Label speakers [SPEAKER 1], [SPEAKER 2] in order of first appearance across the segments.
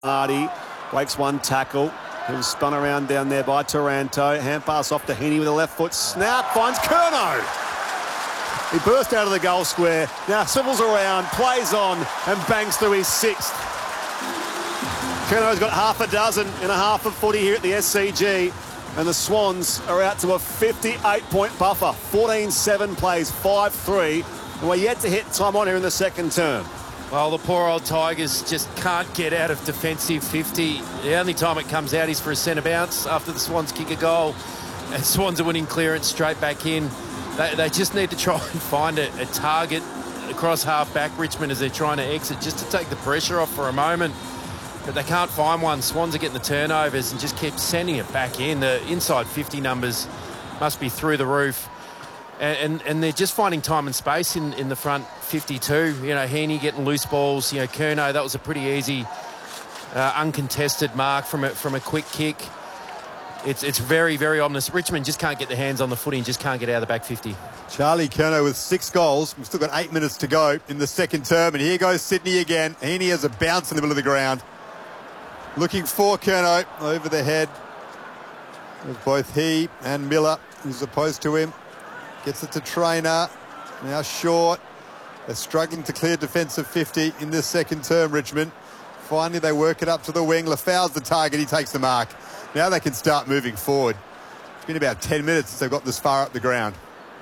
[SPEAKER 1] Artie breaks one tackle. He was spun around down there by Taranto. Hand pass off to Heaney with a left foot. Snap finds Curnow. He burst out of the goal square. Now swivels around, plays on, and bangs through his sixth. Curnow's got half a dozen in a half of footy here at the SCG. And the Swans are out to a 58-point buffer. 14-7 plays 5-3. And we're yet to hit time on here in the second term.
[SPEAKER 2] Well, the poor old Tigers just can't get out of defensive 50. The only time it comes out is for a centre bounce after the Swans kick a goal. And Swans are winning clearance straight back in. They just need to try and find a target across half-back Richmond as they're trying to exit, just to take the pressure off for a moment. But they can't find one. Swans are getting the turnovers and just keep sending it back in. The inside 50 numbers must be through the roof. And they're just finding time and space in the front 52. You know, Heaney getting loose balls. You know, Curnow, that was a pretty easy, uncontested mark from a quick kick. It's very, very ominous. Richmond just can't get their hands on the footy and just can't get out of the back 50.
[SPEAKER 3] Charlie Curnow with 6 goals. We've still got 8 minutes to go in the second term. And here goes Sydney again. Heaney has a bounce in the middle of the ground. Looking for Curnow over the head of both he and Miller, who's opposed to him. Gets it to Trainer. Now short. They're struggling to clear defensive 50 in this second term, Richmond. Finally, they work it up to the wing. Lafau's the target. He takes the mark. Now they can start moving forward. It's been about 10 minutes since they've got this far up the ground.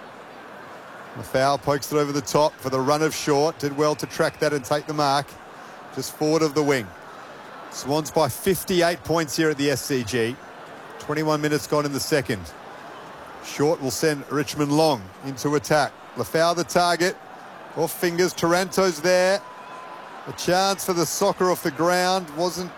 [SPEAKER 3] Lafau pokes it over the top for the run of short. Did well to track that and take the mark. Just forward of the wing. Swans by 58 points here at the SCG. 21 minutes gone in the second. Short will send Richmond long into attack. Lafau the target. Off fingers. Taranto's there. A chance for the soccer off the ground. Wasn't